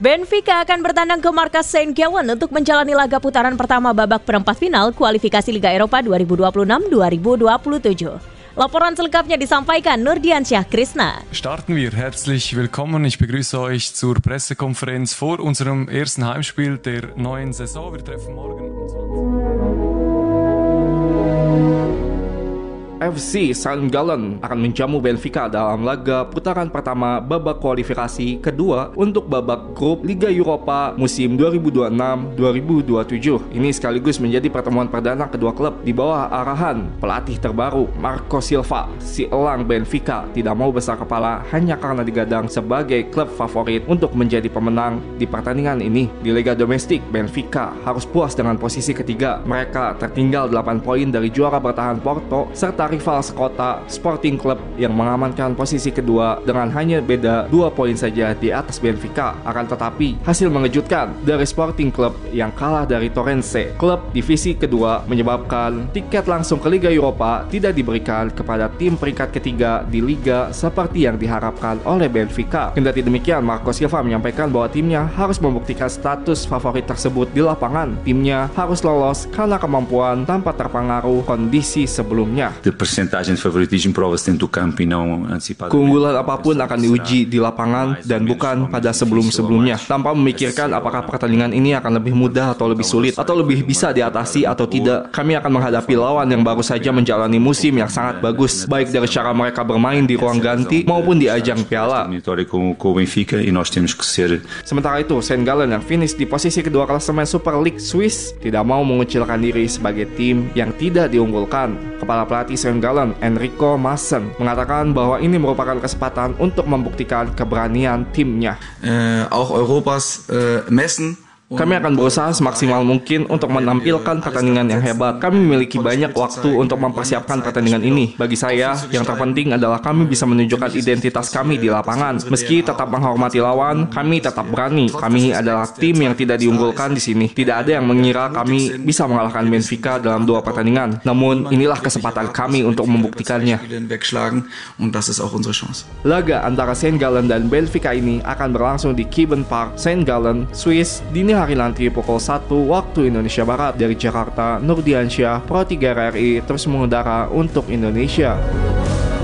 Benfica akan bertandang ke markas St. Gallen untuk menjalani laga putaran pertama babak perempat final kualifikasi Liga Eropa 2026-2027. Laporan selengkapnya disampaikan Nurdiansyah Krishna. Starten wir. Herzlich willkommen. Ich begrüße euch zur Pressekonferenz vor unserem ersten Heimspiel der neuen Saison. Wir treffen morgen um 20 FC St. Gallen akan menjamu Benfica dalam laga putaran pertama babak kualifikasi kedua untuk babak grup Liga Eropa musim 2026-2027. Ini sekaligus menjadi pertemuan perdana kedua klub di bawah arahan pelatih terbaru Marco Silva. Si elang Benfica tidak mau besar kepala hanya karena digadang sebagai klub favorit untuk menjadi pemenang di pertandingan ini. Di Liga Domestik, Benfica harus puas dengan posisi ketiga. Mereka tertinggal 8 poin dari juara bertahan Porto serta rival sekota Sporting Club yang mengamankan posisi kedua dengan hanya beda 2 poin saja di atas Benfica. Akan tetapi hasil mengejutkan dari Sporting Club yang kalah dari Torrense, klub divisi kedua, menyebabkan tiket langsung ke Liga Eropa tidak diberikan kepada tim peringkat ketiga di Liga seperti yang diharapkan oleh Benfica. Kendati demikian, Marco Silva menyampaikan bahwa timnya harus membuktikan status favorit tersebut di lapangan. Timnya harus lolos karena kemampuan tanpa terpengaruh kondisi sebelumnya. Percentagem de favoritismo prova-se dentro do campo e não antecipadamente. Keunggulan apapun akan diuji di lapangan dan bukan pada sebelum-sebelumnya, tanpa memikirkan apakah pertandingan ini akan lebih mudah atau lebih sulit atau lebih bisa diatasi atau tidak. Kami akan menghadapi lawan yang baru saja menjalani musim yang sangat bagus, baik dari cara mereka bermain di ruang ganti maupun di ajang piala. Sementara itu, St. Gallen yang finish di posisi kedua klasemen Super League Swiss tidak mau mengucilkan diri sebagai tim yang tidak diunggulkan. Kepala pelatih St. Gallen, Enrico Maassen, mengatakan bahwa ini merupakan kesempatan untuk membuktikan keberanian timnya. Auch Europas messen. Kami akan berusaha semaksimal mungkin untuk menampilkan pertandingan yang hebat. Kami memiliki banyak waktu untuk mempersiapkan pertandingan ini. Bagi saya, yang terpenting adalah kami bisa menunjukkan identitas kami di lapangan. Meski tetap menghormati lawan, kami tetap berani. Kami adalah tim yang tidak diunggulkan di sini. Tidak ada yang mengira kami bisa mengalahkan Benfica dalam 2 pertandingan. Namun, inilah kesempatan kami untuk membuktikannya. Laga antara St. Gallen dan Benfica ini akan berlangsung di Kibben Park, St. Gallen, Swiss, dini hari nanti pukul 1 waktu Indonesia Barat. Dari Jakarta, Nurdiansyah, Pro 3 RRI terus mengudara untuk Indonesia.